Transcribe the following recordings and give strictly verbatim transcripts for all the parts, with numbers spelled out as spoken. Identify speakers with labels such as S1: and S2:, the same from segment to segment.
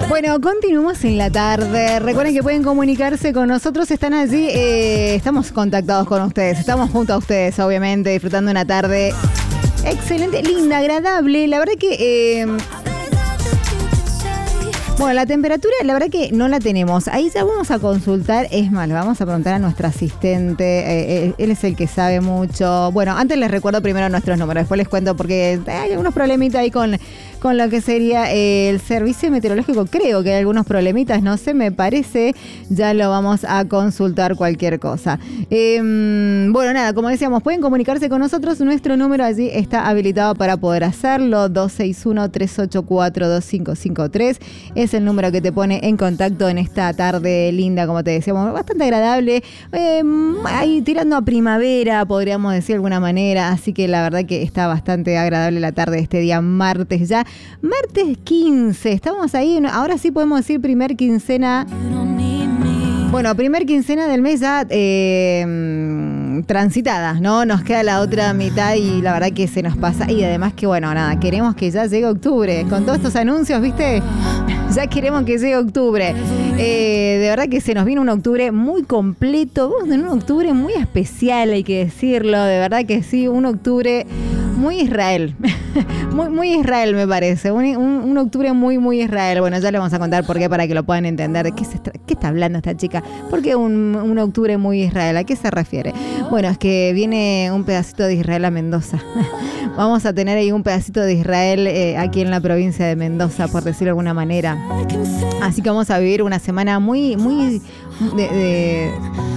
S1: Bueno, continuamos en la tarde. Recuerden que pueden comunicarse con nosotros. Están allí, eh, estamos contactados con ustedes. Estamos junto a ustedes, obviamente, disfrutando una tarde excelente, linda, agradable. La verdad que... Eh, Bueno, la temperatura, la verdad que no la tenemos. Ahí ya vamos a consultar, es más, le vamos a preguntar a nuestro asistente, eh, él es el que sabe mucho. Bueno, antes les recuerdo primero nuestros números, después les cuento porque hay algunos problemitas ahí con, con lo que sería eh, el servicio meteorológico. Creo que hay algunos problemitas, no sé, me parece, ya lo vamos a consultar cualquier cosa. Eh, bueno, nada, como decíamos, pueden comunicarse con nosotros, nuestro número allí está habilitado para poder hacerlo, dos seis uno, tres ocho cuatro, dos cinco cinco tres. Es el número que te pone en contacto en esta tarde linda, como te decíamos, bastante agradable, eh, ahí tirando a primavera, podríamos decir de alguna manera, así que la verdad que está bastante agradable la tarde de este día martes ya, martes quince, estamos ahí, ahora sí podemos decir primer quincena, bueno, primer quincena del mes ya eh, transitada, ¿no? Nos queda la otra mitad y la verdad que se nos pasa, y además que bueno, nada, queremos que ya llegue octubre, con todos estos anuncios, ¿viste? Ya queremos que llegue octubre. Eh, de verdad que se nos viene un octubre muy completo. Vamos a tener un octubre muy especial, hay que decirlo. De verdad que sí, un octubre muy Israel. muy, muy Israel, me parece. Un, un, un octubre muy, muy Israel. Bueno, ya le vamos a contar por qué para que lo puedan entender. ¿De qué, se está, qué está hablando esta chica? ¿Por qué un, un octubre muy Israel? ¿A qué se refiere? Bueno, es que viene un pedacito de Israel a Mendoza. Vamos a tener ahí un pedacito de Israel eh, aquí en la provincia de Mendoza, por decirlo de alguna manera. Así que vamos a vivir una semana muy, muy, de, de,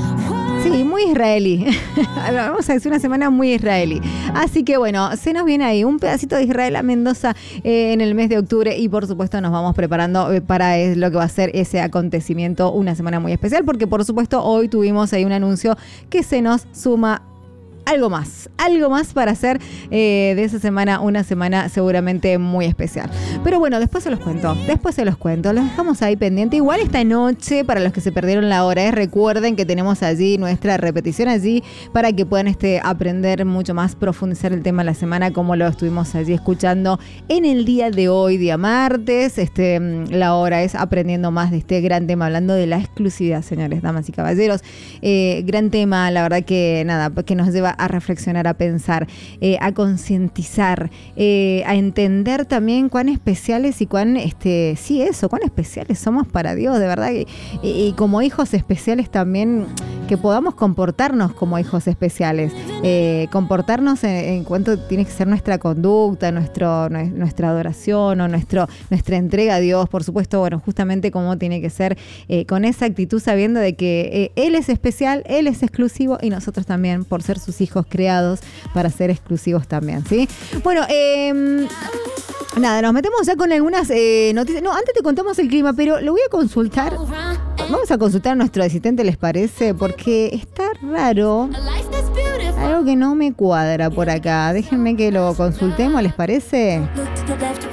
S1: sí, muy israelí. Vamos a decir una semana muy israelí. Así que bueno, se nos viene ahí un pedacito de Israel a Mendoza eh, en el mes de octubre y por supuesto nos vamos preparando para eh, lo que va a ser ese acontecimiento, una semana muy especial, porque por supuesto hoy tuvimos ahí un anuncio que se nos suma algo más, algo más para hacer eh, de esa semana una semana seguramente muy especial. Pero bueno, después se los cuento, después se los cuento, los dejamos ahí pendiente. Igual esta noche, para los que se perdieron la hora, eh, recuerden que tenemos allí nuestra repetición allí para que puedan este, aprender mucho más, profundizar el tema de la semana como lo estuvimos allí escuchando en el día de hoy, día martes. Este, la hora es aprendiendo más de este gran tema, hablando de la exclusividad, señores, damas y caballeros. Eh, gran tema, la verdad que nada, que nos lleva a reflexionar, a pensar, eh, a concientizar, eh, a entender también cuán especiales y cuán, este, sí eso, cuán especiales somos para Dios, de verdad, y, y como hijos especiales también, que podamos comportarnos como hijos especiales, eh, comportarnos en, en cuanto tiene que ser nuestra conducta, nuestro, nuestra adoración o nuestro, nuestra entrega a Dios, por supuesto, bueno, justamente como tiene que ser, eh, con esa actitud sabiendo de que eh, Él es especial, Él es exclusivo y nosotros también, por ser sus hijos creados para ser exclusivos también, ¿sí? Bueno, eh, nada, nos metemos ya con algunas eh, noticias. No, antes te contamos el clima, pero lo voy a consultar. Vamos a consultar a nuestro asistente, ¿les parece? Porque está raro. Algo que no me cuadra por acá. Déjenme que lo consultemos, ¿les parece?